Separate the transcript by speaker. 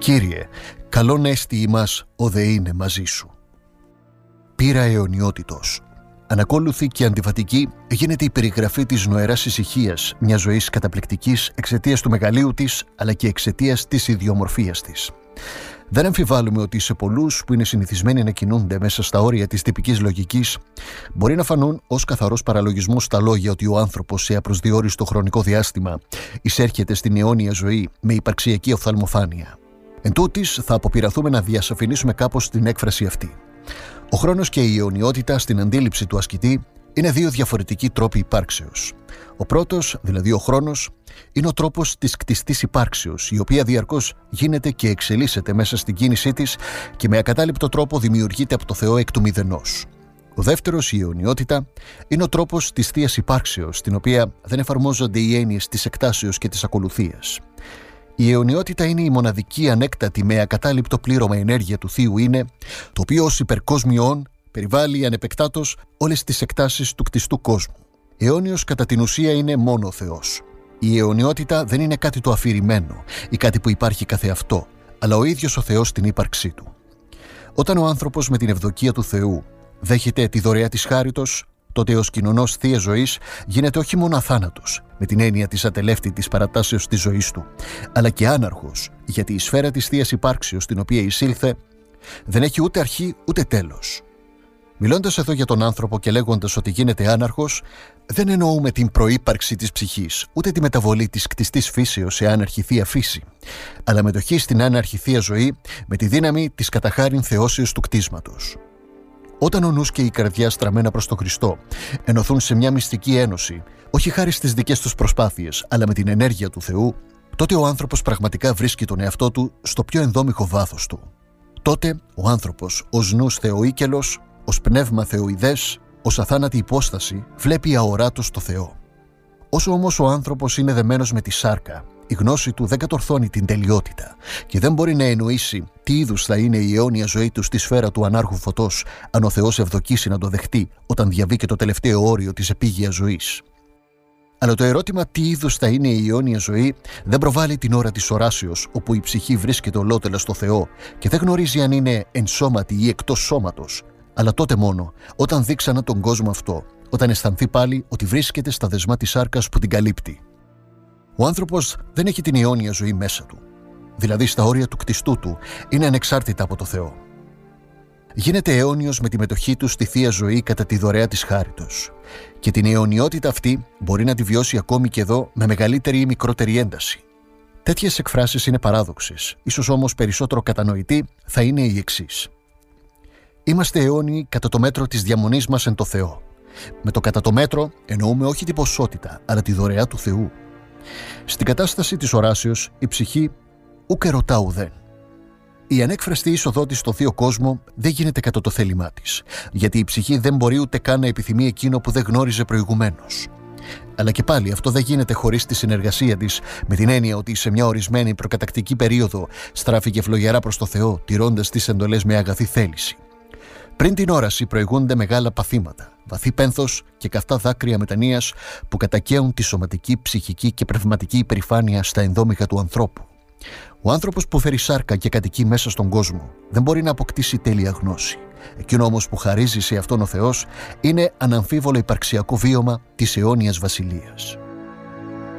Speaker 1: Κύριε, καλόν έστι ημάς ο δε είναι μαζί σου. Πείρα αιωνιότητος. Ανακόλουθη και αντιβατική γίνεται η περιγραφή της νοεράς ησυχίας μιας ζωής καταπληκτικής εξαιτίας του μεγαλείου της, αλλά και εξαιτίας της ιδιομορφίας της. Δεν αμφιβάλλουμε ότι σε πολλούς που είναι συνηθισμένοι να κινούνται μέσα στα όρια της τυπικής λογικής, μπορεί να φανούν ως καθαρός παραλογισμός τα λόγια ότι ο άνθρωπος σε απροσδιόριστο χρονικό διάστημα εισέρχεται στην αιώνια ζωή με υπαρξιακή οφθαλμοφάνεια. Εν τούτοις, θα αποπειραθούμε να διασαφηνίσουμε κάπως την έκφραση αυτή. Ο χρόνος και η αιωνιότητα στην αντίληψη του ασκητή είναι δύο διαφορετικοί τρόποι υπάρξεως. Ο πρώτος, δηλαδή ο χρόνος, είναι ο τρόπος της κτιστής υπάρξεως, η οποία διαρκώς γίνεται και εξελίσσεται μέσα στην κίνησή της και με ακατάληπτο τρόπο δημιουργείται από το Θεό εκ του μηδενός. Ο δεύτερος, η αιωνιότητα, είναι ο τρόπος της θείας υπάρξεως, στην οποία δεν εφαρμόζονται οι έννοιες της εκτάσεως και της ακολουθίας. Η αιωνιότητα είναι η μοναδική ανέκτατη με ακατάληπτο πλήρωμα ενέργεια του Θείου είναι, το οποίο ως υπερκόσμιον περιβάλλει ανεπεκτάτως όλες τις εκτάσεις του κτιστού κόσμου. Αιώνιος κατά την ουσία είναι μόνο ο Θεός. Η αιωνιότητα δεν είναι κάτι το αφηρημένο ή κάτι που υπάρχει καθεαυτό, αλλά ο ίδιος ο Θεός στην ύπαρξή του. Όταν ο άνθρωπος με την ευδοκία του Θεού δέχεται τη δωρεά της χάριτος, τότε ως κοινωνός θείας ζωής γίνεται όχι μόνο αθάνατος, με την έννοια της ατελεύτητης παρατάσεως της ζωής του, αλλά και άναρχος, γιατί η σφαίρα της θείας υπάρξεως στην οποία εισήλθε δεν έχει ούτε αρχή ούτε τέλος. Μιλώντας εδώ για τον άνθρωπο και λέγοντας ότι γίνεται άναρχος, δεν εννοούμε την προύπαρξη της ψυχής, ούτε τη μεταβολή της κτιστής φύσεως σε άναρχη θεία φύση, αλλά μετοχή στην άναρχη θεία ζωή με τη δύναμη της καταχάριν θεώσεως του κτίσματος. Όταν ο νους και η καρδιά στραμμένα προς τον Χριστό ενωθούν σε μια μυστική ένωση, όχι χάρη στις δικές τους προσπάθειες, αλλά με την ενέργεια του Θεού, τότε ο άνθρωπος πραγματικά βρίσκει τον εαυτό του στο πιο ενδόμηχο βάθος του. Τότε ο άνθρωπος, ως νους θεοίκελος, ως πνεύμα θεοειδές, ως αθάνατη υπόσταση, βλέπει αοράτος το Θεό. Όσο όμως ο άνθρωπος είναι δεμένος με τη σάρκα, η γνώση του δεν κατορθώνει την τελειότητα και δεν μπορεί να εννοήσει τι είδους θα είναι η αιώνια ζωή του στη σφαίρα του ανάρχου φωτός, αν ο Θεός ευδοκίσει να το δεχτεί όταν διαβεί και το τελευταίο όριο της επίγειας ζωής. Αλλά το ερώτημα τι είδους θα είναι η αιώνια ζωή δεν προβάλλει την ώρα της οράσεως, όπου η ψυχή βρίσκεται ολότελα στο Θεό και δεν γνωρίζει αν είναι ενσώματη ή εκτός σώματος, αλλά τότε μόνο όταν δει ξανά τον κόσμο αυτό, όταν αισθανθεί πάλι ότι βρίσκεται στα δεσμά της σάρκας που την καλύπτει. Ο άνθρωπος δεν έχει την αιώνια ζωή μέσα του, δηλαδή στα όρια του κτιστού του, είναι ανεξάρτητα από το Θεό. Γίνεται αιώνιος με τη μετοχή του στη θεία ζωή κατά τη δωρεά της χάριτος. Και την αιωνιότητα αυτή μπορεί να τη βιώσει ακόμη και εδώ με μεγαλύτερη ή μικρότερη ένταση. Τέτοιες εκφράσεις είναι παράδοξες, ίσως όμως περισσότερο κατανοητή θα είναι η εξής. Είμαστε αιώνιοι κατά το μέτρο της διαμονής μας εν το Θεό. Με το κατά το μέτρο εννοούμε όχι την ποσότητα, αλλά τη δωρεά του Θεού. Στην κατάσταση της οράσεως, η ψυχή ουκ ερωτά ουδέν. Η ανέκφραστη είσοδό της στο θείο κόσμο δεν γίνεται κατά το θέλημά της, γιατί η ψυχή δεν μπορεί ούτε καν να επιθυμεί εκείνο που δεν γνώριζε προηγουμένως. Αλλά και πάλι αυτό δεν γίνεται χωρίς τη συνεργασία της, με την έννοια ότι σε μια ορισμένη προκατακτική περίοδο στράφηκε φλογερά προς το Θεό, τηρώντας τις εντολές με αγαθή θέληση. Πριν την όραση προηγούνται μεγάλα παθήματα, βαθύ πένθος και καυτά δάκρυα μετανοίας που κατακαίουν τη σωματική, ψυχική και πνευματική υπερηφάνεια στα ενδόμηχα του ανθρώπου. Ο άνθρωπος που φέρει σάρκα και κατοικεί μέσα στον κόσμο δεν μπορεί να αποκτήσει τέλεια γνώση. Εκείνο όμως που χαρίζει σε αυτόν ο Θεός είναι αναμφίβολο υπαρξιακό βίωμα της αιώνιας βασιλείας.